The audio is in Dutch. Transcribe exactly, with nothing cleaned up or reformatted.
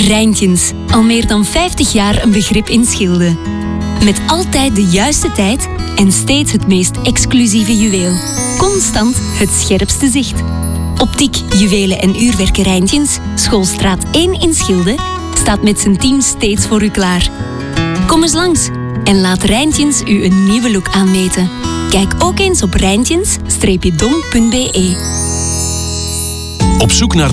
Rijntjens, al meer dan vijftig jaar een begrip in Schilde. Met altijd de juiste tijd en steeds het meest exclusieve juweel. Constant het scherpste zicht. Optiek, juwelen en uurwerken Rijntjens, Schoolstraat één in Schilde, staat met zijn team steeds voor u klaar. Kom eens langs en laat Rijntjens u een nieuwe look aanmeten. Kijk ook eens op rijntjens dash dom punt be. Op zoek naar